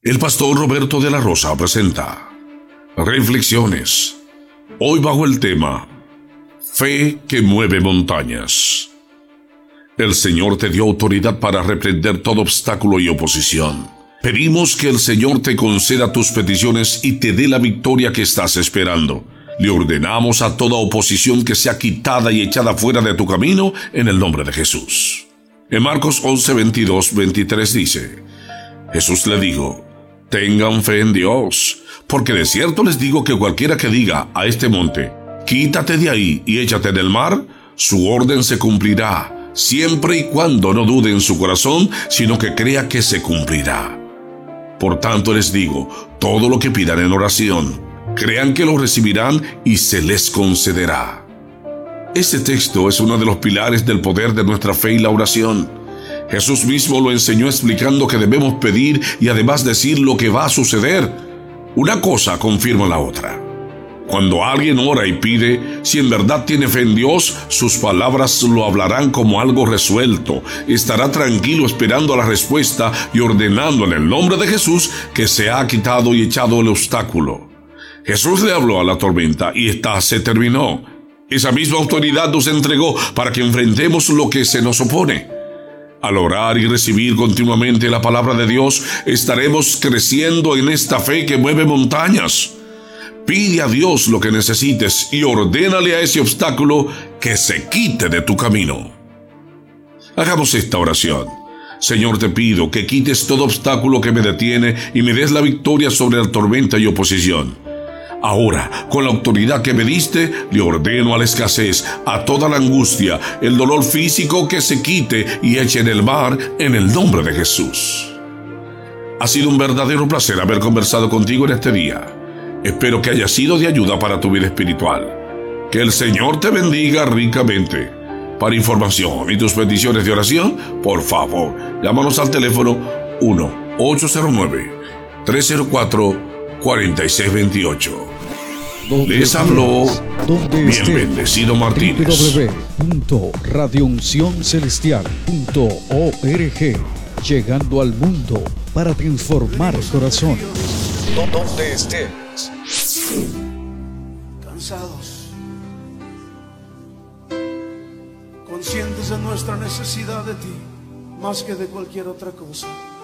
El pastor Roberto de la Rosa presenta Reflexiones, hoy bajo el tema Fe que mueve montañas. El Señor te dio autoridad para reprender todo obstáculo y oposición. Pedimos que el Señor te conceda tus peticiones y te dé la victoria que estás esperando. Le ordenamos a toda oposición que sea quitada y echada fuera de tu camino en el nombre de Jesús. En Marcos 11, 22, 23 dice: Jesús le dijo: tengan fe en Dios, porque de cierto les digo que cualquiera que diga a este monte: quítate de ahí y échate del mar, su orden se cumplirá, siempre y cuando no dude en su corazón, sino que crea que se cumplirá. Por tanto les digo, todo lo que pidan en oración, crean que lo recibirán y se les concederá. Este texto es uno de los pilares del poder de nuestra fe y la oración. Jesús mismo lo enseñó explicando que debemos pedir y además decir lo que va a suceder. Una cosa confirma la otra. Cuando alguien ora y pide, si en verdad tiene fe en Dios, sus palabras lo hablarán como algo resuelto. Estará tranquilo esperando la respuesta y ordenando en el nombre de Jesús que se ha quitado y echado el obstáculo. Jesús le habló a la tormenta y esta se terminó. Esa misma autoridad nos entregó para que enfrentemos lo que se nos opone. Al orar y recibir continuamente la palabra de Dios, estaremos creciendo en esta fe que mueve montañas. Pide a Dios lo que necesites y ordénale a ese obstáculo que se quite de tu camino. Hagamos esta oración. Señor, te pido que quites todo obstáculo que me detiene y me des la victoria sobre la tormenta y oposición. Ahora, con la autoridad que me diste, le ordeno a la escasez, a toda la angustia, el dolor físico que se quite y eche en el mar en el nombre de Jesús. Ha sido un verdadero placer haber conversado contigo en este día. Espero que haya sido de ayuda para tu vida espiritual. Que el Señor te bendiga ricamente. Para información y tus peticiones de oración, por favor, llámanos al teléfono 1-809-304-4628. Les habló bien bendecido Martínez. www.radiouncioncelestial.org, llegando al mundo para transformar corazones. Donde estés. Cansados, conscientes de nuestra necesidad de ti, más que de cualquier otra cosa.